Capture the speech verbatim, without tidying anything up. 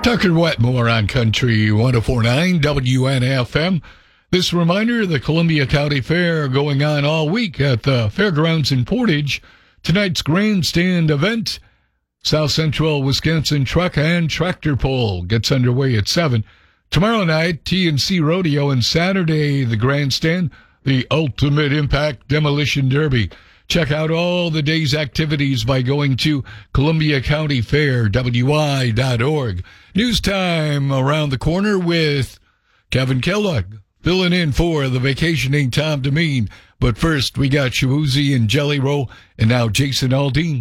Tucker Wetmore on Country one oh four point nine W N F M. This reminder, the Columbia County Fair going on all week at the Fairgrounds in Portage. Tonight's grandstand event, South Central Wisconsin Truck and Tractor Pull, gets underway at seven. Tomorrow night, T N C Rodeo, and Saturday, the grandstand, the Ultimate Impact Demolition Derby. Check out all the day's activities by going to Columbia County Fair, W I dot org. News time around the corner with Kevin Kellogg, filling in for the vacationing Tom Demeen. But first, we got Shabuzi and Jelly Roll, and now Jason Aldean.